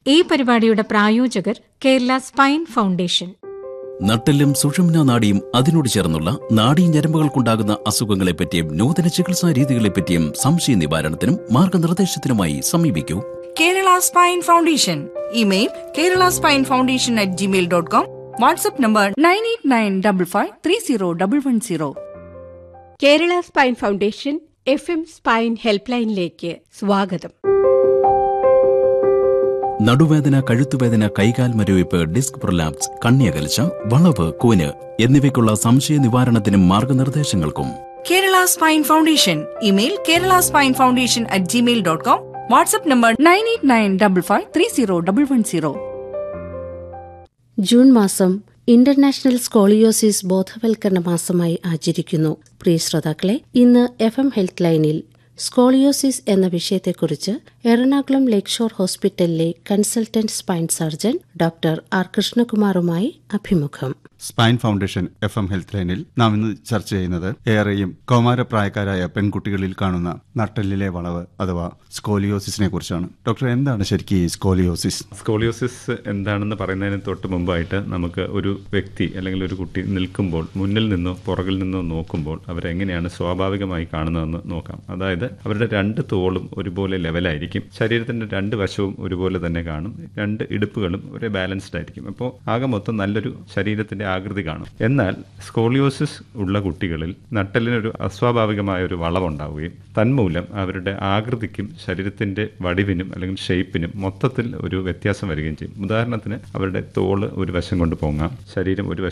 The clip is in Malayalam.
ഈ പരിപാടിയുടെ പ്രായോജകർ കേരള സ്പൈൻ ഫൗണ്ടേഷൻ. നട്ടെല്ലും സുഷുമ്നാ നാഡിയും അതിനോട് ചേർന്നുള്ള നാഡീ ഞരമ്പുകൾക്കുണ്ടാകുന്ന അസുഖങ്ങളെപ്പറ്റിയും നൂതന ചികിത്സാ രീതികളെപ്പറ്റിയും സംശയ നിവാരണത്തിനും മാർഗനിർദ്ദേശത്തിനുമായി സമീപിക്കൂ Kerala spine foundation. Email keralaspinefoundation@gmail.com. WhatsApp number 9895530110. Kerala spine foundation FM spine help ലൈനിലേക്ക് സ്വാഗതം. നടുവേദന, കഴുത്തുവേദന, കൈകാൽ മരവിപ്പ്, ഡിസ്ക് പ്രൊലാപ്സ്, കണ്ണിയകൽച്ച, വളവ്, കൂന് എന്നിവയ്ക്കുള്ള സംശയ നിവാരണത്തിനും മാർഗനിർദ്ദേശങ്ങൾക്കും Kerala spine foundation. Email keralaspinefoundation@gmail.com. WhatsApp number 9895530110. June മാസം ഇന്റർനാഷണൽ സ്കോളിയോസിസ് ബോധവൽക്കരണ മാസമായി ആചരിക്കുന്നു. പ്രിയ ശ്രോതാക്കളെ, ഇന്ന് FM ഹെൽത്ത് ലൈനിൽ സ്കോളിയോസിസ് എന്ന വിഷയത്തെക്കുറിച്ച് എറണാകുളം ലേക്ക് ഷോർ ഹോസ്പിറ്റലിലെ consultant spine surgeon doctor R കൃഷ്ണകുമാറുമായി അഭിമുഖം. സ്പൈൻ ഫൗണ്ടേഷൻ FM ഹെൽത്ത് ലൈനിൽ നാം ഇന്ന് ചർച്ച ചെയ്യുന്നത് ഏറെയും കൗമാരപ്രായക്കാരായ പെൺകുട്ടികളിൽ കാണുന്ന നട്ടെല്ലിലെ വളവ് അഥവാ സ്കോളിയോസിസിനെ കുറിച്ചാണ്. ഡോക്ടർ, എന്താണ് ശരിക്കും ഈ സ്കോളിയോസിസ്? സ്കോളിയോസിസ് എന്താണെന്ന് പറയുന്നതിന് തൊട്ട് മുമ്പായിട്ട് നമുക്ക് ഒരു വ്യക്തി അല്ലെങ്കിൽ ഒരു കുട്ടി നിൽക്കുമ്പോൾ മുന്നിൽ നിന്നോ പുറകിൽ നിന്നോ നോക്കുമ്പോൾ അവരെങ്ങനെയാണ് സ്വാഭാവികമായി കാണുന്നതെന്ന് നോക്കാം. അതായത് അവരുടെ രണ്ട് തോളും ഒരുപോലെ ലെവലായിരിക്കും, ശരീരത്തിന്റെ രണ്ട് വശവും ഒരുപോലെ തന്നെ കാണും, രണ്ട് ഇടുപ്പുകളും ഒരേ ബാലൻസ്ഡ് ആയിരിക്കും. അപ്പോൾ ആകെ മൊത്തം നല്ലൊരു ശരീരത്തിന്റെ ആകൃതി കാണും. എന്നാൽ സ്കോളിയോസിസ് ഉള്ള കുട്ടികളിൽ നട്ടെല്ലിനൊരു അസ്വാഭാവികമായ ഒരു വളവുണ്ടാവുകയും തന്മൂലം അവരുടെ ആകൃതിക്കും ശരീരത്തിന്റെ വടിവിനും അല്ലെങ്കിൽ ഷേപ്പിനും മൊത്തത്തിൽ ഒരു വ്യത്യാസം വരികയും ചെയ്യും. ഉദാഹരണത്തിന് അവരുടെ തോള് ഒരു വശം കൊണ്ട് പൊങ്ങാം, ശരീരം ഒരു